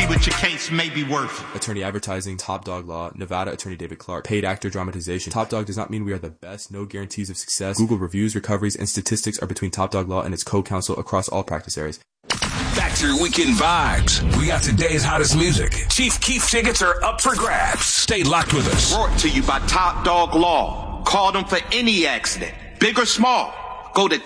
what your case may be worth. Attorney Advertising, Top Dog Law, Nevada Attorney David Clark. Paid actor dramatization. Top Dog does not mean we are the best, no guarantees of success. Google reviews, recoveries, and statistics are between Top Dog Law and its co-counsel across all practice areas. Back to your weekend vibes. We got today's hottest music. Chief Keef tickets are up for grabs. Stay locked with us. Brought to you by Top Dog Law. Call them for any accident, big or small. Go to